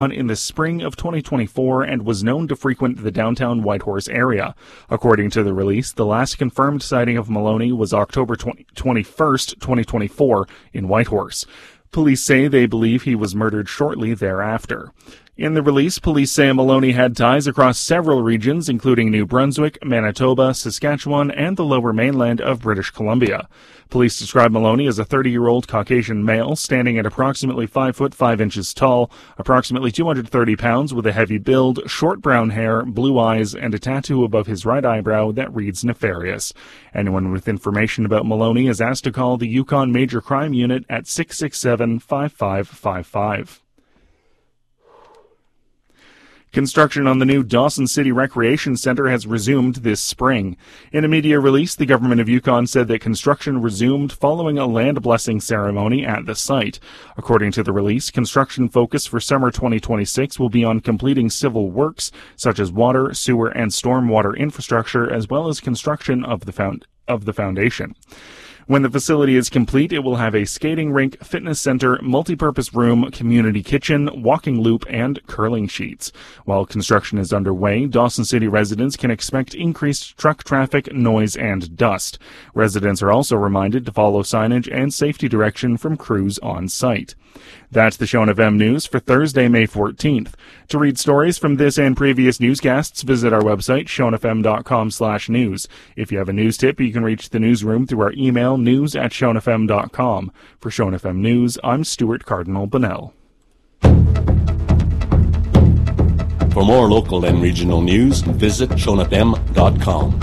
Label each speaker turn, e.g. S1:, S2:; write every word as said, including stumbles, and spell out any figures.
S1: in the spring of twenty twenty-four and was known to frequent the downtown Whitehorse area. According to the release, the last confirmed sighting of Maloney was October twenty-first, twenty twenty-four in Whitehorse. Police say they believe he was murdered shortly thereafter. In the release, police say Maloney had ties across several regions, including New Brunswick, Manitoba, Saskatchewan, and the lower mainland of British Columbia. Police describe Maloney as a thirty-year-old Caucasian male, standing at approximately five foot five inches tall, approximately two hundred thirty pounds, with a heavy build, short brown hair, blue eyes, and a tattoo above his right eyebrow that reads Nefarious. Anyone with information about Maloney is asked to call the Yukon Major Crime Unit at six six seven, five five five five. Construction on the new Dawson City Recreation Center has resumed this spring. In a media release, the government of Yukon said that construction resumed following a land blessing ceremony at the site. According to the release, construction focus for summer twenty twenty-six will be on completing civil works, such as water, sewer, and stormwater infrastructure, as well as construction of the found- of the foundation. When the facility is complete, it will have a skating rink, fitness center, multi-purpose room, community kitchen, walking loop, and curling sheets. While construction is underway, Dawson City residents can expect increased truck traffic, noise, and dust. Residents are also reminded to follow signage and safety direction from crews on site. That's the Shone F M News for Thursday, May fourteenth. To read stories from this and previous newscasts, visit our website, shone f m dot com slash news. If you have a news tip, you can reach the newsroom through our email, news at shone f m dot com. For Shone F M News, I'm Stuart Cardinal Bunnell.
S2: For more local and regional news, visit shone f m dot com.